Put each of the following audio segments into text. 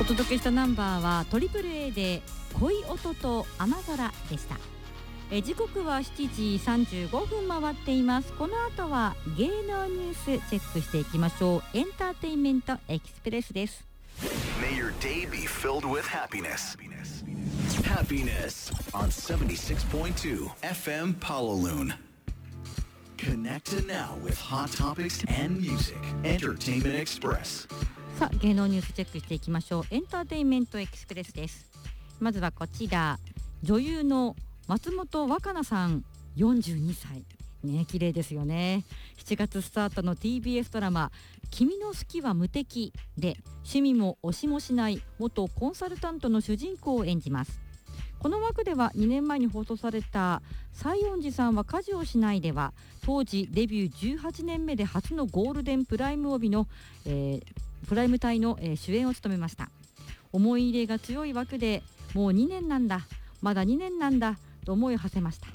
お届けしたナンバーはトリプル A で恋音と雨空でした。時刻は7時35分回っています。この後は芸能ニュースチェックしていきましょう。エンターテインメントエクスプレスです。 May your day be filled with happiness. Happiness on 76.2 FM Pawaloon. Connect now with hot topics and music. Entertainment Express. さあ、芸能ニュースチェックしていきましょう。エンターテインメントエクスプレスです。まずはこちら、女優の松本若菜さん42歳ね、綺麗ですよね。7月スタートの TBS ドラマ君の好きは無敵で趣味も推しもしない元コンサルタントの主人公を演じます。この枠では2年前に放送された西園寺さんは家事をしないでは当時デビュー18年目で初のゴールデンプライム帯の、プライム帯の、主演を務めました。思い入れが強い枠でもう2年なんだ、まだ2年なんだと思いを馳せました。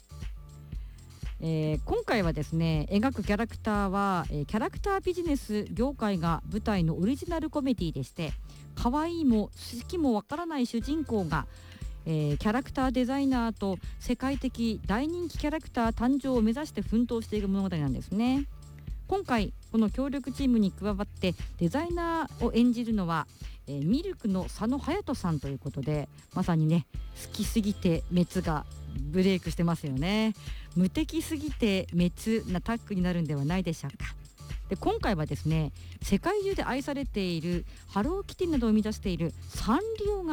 今回はですね、描くキャラクターは、キャラクタービジネス業界が舞台のオリジナルコメディでして、可愛いも好きもわからない主人公が、キャラクターデザイナーと世界的大人気キャラクター誕生を目指して奮闘していく物語なんですね。今回この協力チームに加わってデザイナーを演じるのは、ミルクの佐野勇斗さんということで、まさにね、好きすぎて滅がブレイクしてますよね。無敵すぎて滅なタッグになるんではないでしょうか。で、今回はですね、世界中で愛されているハローキティなどを生み出しているサンリオが